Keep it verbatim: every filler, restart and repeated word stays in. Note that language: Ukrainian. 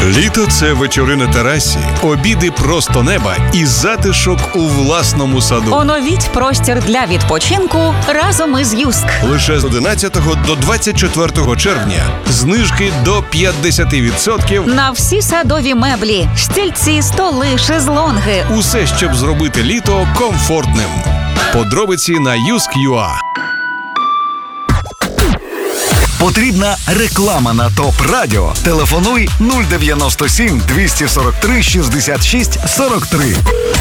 Літо – це вечори на терасі, обіди просто неба і затишок у власному саду. Оновіть простір для відпочинку разом із Юск. Лише з одинадцятого до двадцять четвертого червня знижки до п'ятдесят відсотків На всі садові меблі, стільці, столи, шезлонги. Усе, щоб зробити літо комфортним. Подробиці на юск крапка ю а. Потрібна реклама на ТОП Радіо. Телефонуй нуль дев'яносто сім двісті сорок три шістдесят шість сорок три.